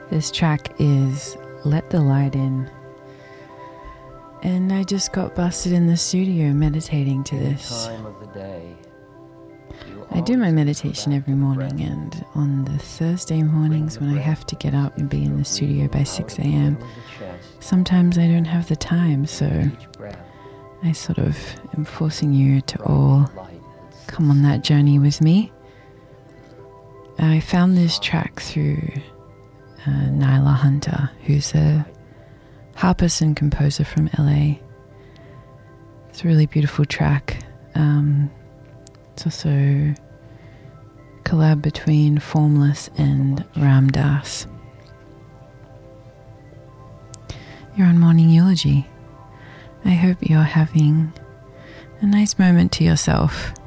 This track is Let the Light In. And I just got busted in the studio meditating to this. I do my meditation every morning, and on the Thursday mornings when I have to get up and be in the studio by 6 a.m, sometimes I don't have the time, so I sort of am forcing you to all come on that journey with me. I found this track through Nyla Hunter, who's a harpist and composer from LA. It's a really beautiful track. It's also a collab between Formless and Ram Dass. You're on Morning Eulogy. I hope you're having a nice moment to yourself.